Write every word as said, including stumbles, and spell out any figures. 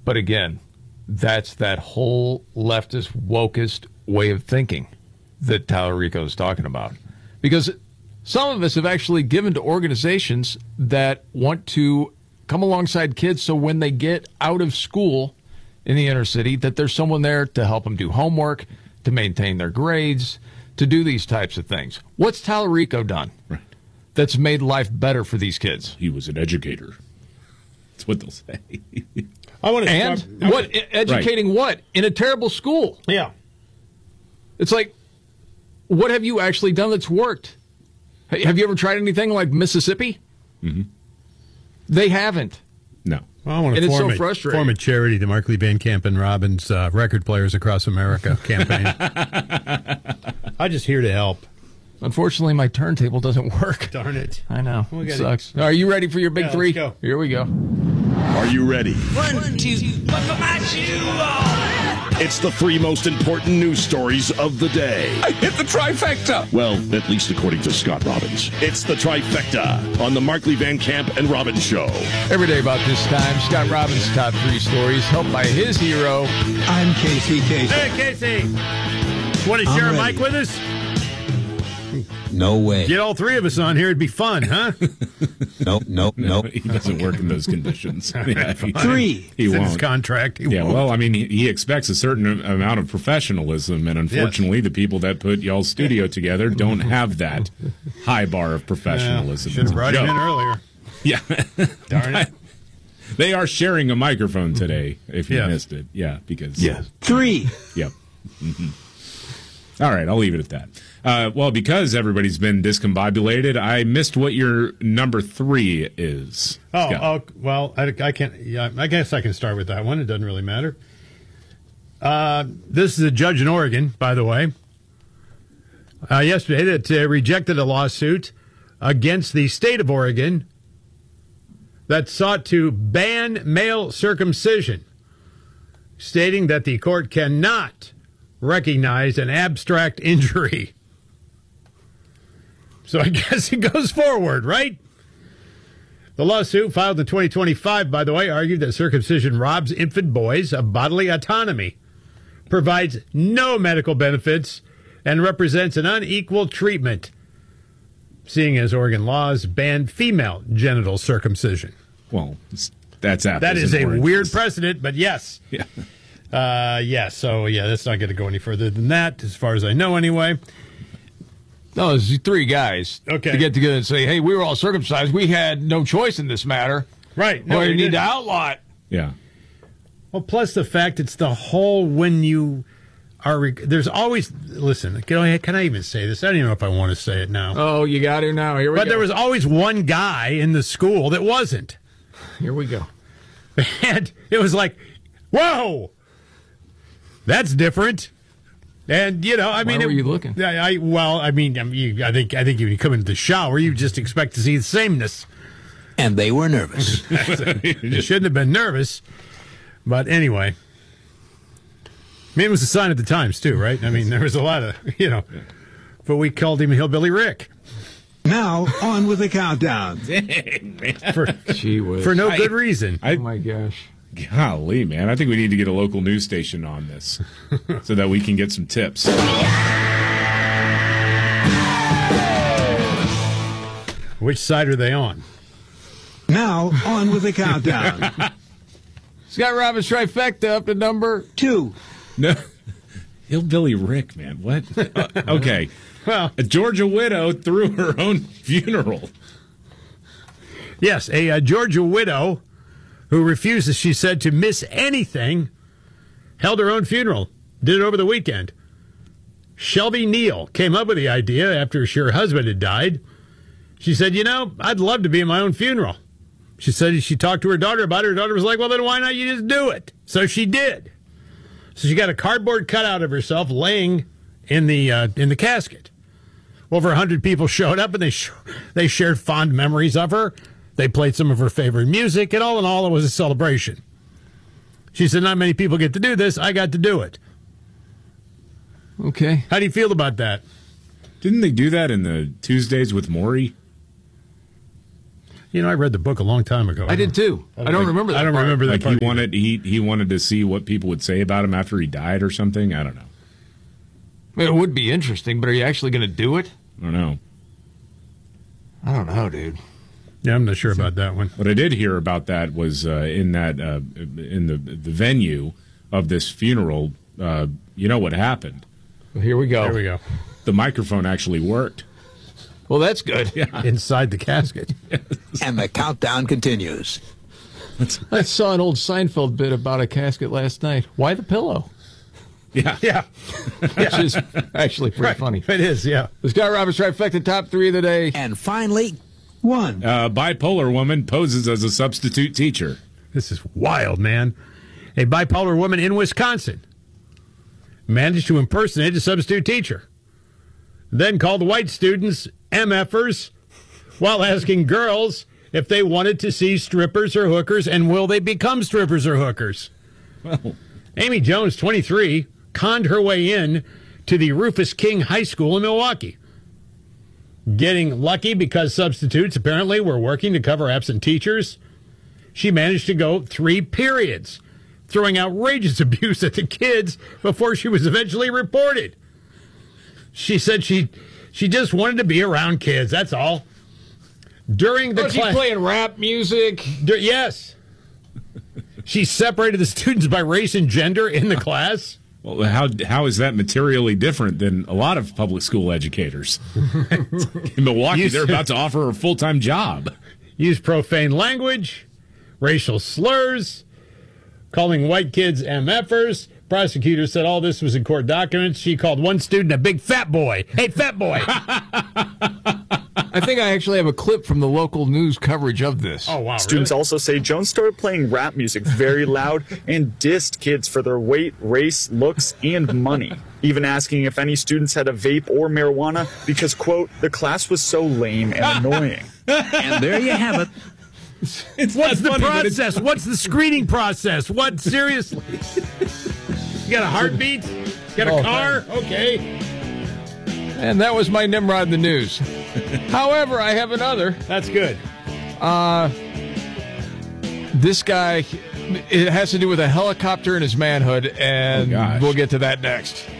But again, that's that whole leftist, wokest way of thinking that Tallarico is talking about. Because some of us have actually given to organizations that want to come alongside kids so when they get out of school in the inner city, that there's someone there to help them do homework, to maintain their grades, to do these types of things. What's Tallarico done right. that's made life better for these kids? He was an educator. That's what they'll say. I want to and start, what educating right. what in a terrible school? Yeah, it's like, what have you actually done that's worked? Have you ever tried anything like Mississippi? Mm-hmm. They haven't. No. Well, I want and to form, it's so a, frustrating. form a charity, the Markley Van Camp and Robbins uh, Record Players Across America campaign. I'm just here to help. Unfortunately, my turntable doesn't work. Darn it. I know. We It gotta- sucks. Are you ready for your big Yeah, three? let's go. Here we go. Are you ready? One, two, buckle my shoe on. It's the three most important news stories of the day. I hit the trifecta. Well, at least according to Scott Robbins. It's the trifecta on the Markley Van Camp and Robbins Show. Every day about this time, Scott Robbins' top three stories, helped by his hero. I'm Casey Casey. Hey, Casey. Want to I'm share a ready. mic with us? No way. Get all three of us on here. It'd be fun, huh? Nope, nope, No, nope. he doesn't work in those conditions. Yeah, he, Three. He It's in his won't. contract. He Yeah, won't. well, I mean, he, he expects a certain amount of professionalism, and unfortunately, the people that put y'all's studio together don't have that high bar of professionalism. Should have brought him Joe. in earlier. Yeah. Darn it. They are sharing a microphone today, if you Yes. missed it. Yeah, because... Three. Yep. hmm All right, I'll leave it at that. Uh, well, because everybody's been discombobulated, I missed what your number three is. Oh, Scott. oh well, I, I can't. Yeah, I guess I can start with that one. It doesn't really matter. Uh, this is a judge in Oregon, by the way, uh, yesterday that uh, rejected a lawsuit against the state of Oregon that sought to ban male circumcision, stating that the court cannot recognize an abstract injury. So I guess it goes forward, right? The lawsuit, filed in twenty twenty-five, by the way, argued that circumcision robs infant boys of bodily autonomy, provides no medical benefits, and represents an unequal treatment, seeing as Oregon laws ban female genital circumcision. Well, it's- that's apples That is and a oranges. weird precedent, but yes. Yeah. Uh, yeah, so yeah, that's not going to go any further than that, as far as I know anyway. No, it's three guys Okay. to get together and say, hey, we were all circumcised. We had no choice in this matter. Right. No, you you need didn't. to outlaw it. Yeah. Well, plus the fact it's the whole when you are. Rec- there's always listen. Can I, can I even say this? I don't even know if I want to say it now. Oh, you got it now. Here we but go. there was always one guy in the school that wasn't, Here we go. and it was like, whoa, that's different. And you know, I mean, Why were it- you looking? I, I well, I mean, I, mean you, I think I think when you come into the shower, you just expect to see the sameness. And they were nervous. You shouldn't have been nervous, but anyway. I mean, it was a sign of the times too, right? I mean, there was a lot of, you know, but we called him Hillbilly Rick Now, on with the countdown. for Gee whiz. for no good reason. I, Oh, my gosh. golly, man. I think we need to get a local news station on this so that we can get some tips. Which side are they on? Now, on with the countdown. Scott Robbins trifecta up to number. Two. No. Hillbilly Rick, man. What? Uh, okay. Well, A Georgia widow threw her own funeral. yes, a, uh Georgia widow who refuses, she said, to miss anything, held her own funeral. Did it over the weekend. Shelby Neal came up with the idea after her husband had died. She said, you know, I'd love to be in my own funeral. She said she talked to her daughter about it. Her daughter was like, well, then why not you just do it? So she did. So she got a cardboard cutout of herself laying in the uh, in the casket. Over a hundred people showed up, and they sh- they shared fond memories of her. They played some of her favorite music, and all in all, it was a celebration. She said, not many people get to do this. I got to do it. Okay. How do you feel about that? Didn't they do that in the Tuesdays with Maury? You know, I read the book a long time ago. I did too. I don't, I don't remember that I don't part. remember that Like part he either. wanted he he wanted to see what people would say about him after he died or something. I don't know. I mean, it would be interesting, but are you actually going to do it? I don't know. I don't know, dude. Yeah, I'm not sure about that one. What I did hear about that was uh, in that uh, in the the venue of this funeral. Uh, you know what happened? Well, here we go. There we go. The microphone actually worked. Well, that's good. Yeah. Inside the casket. And the countdown continues. I saw an old Seinfeld bit about a casket last night. Why the pillow? Yeah. Yeah. Which is actually pretty funny. It is, yeah. The Scott Roberts Trifecta top three of the day. And finally, one. Uh, bipolar woman poses as a substitute teacher. This is wild, man. A bipolar woman in Wisconsin managed to impersonate a substitute teacher, then called white students M Fers while asking girls if they wanted to see strippers or hookers and will they become strippers or hookers. Well, Amy Jones, twenty-three, conned her way in to the Rufus King High School in Milwaukee. Getting lucky because substitutes apparently were working to cover absent teachers, she managed to go three periods, throwing outrageous abuse at the kids before she was eventually reported. She said she she just wanted to be around kids, that's all. During the Was she class, playing rap music? dur- yes. She separated the students by race and gender in the class. well, how how is that materially different than a lot of public school educators? In Milwaukee, You they're said- about to offer her a full time job. Used profane language, racial slurs, calling white kids M Fers. Prosecutor said all this was in court documents. She called one student a big fat boy. Hey, fat boy. I think I actually have a clip from the local news coverage of this. Oh, wow. Students really? also say Jones started playing rap music very loud and dissed kids for their weight, race, looks, and money. Even asking if any students had a vape or marijuana because, quote, the class was so lame and annoying. And there you have it. It's What's not the funny, but it's- process? What's the screening process? What? Seriously? You got a heartbeat? Got a Oh, car? Okay. And that was my Nimrod in the news. However, I have another. That's good. This guy, it has to do with a helicopter and his manhood, and Oh, gosh. we'll get to that next.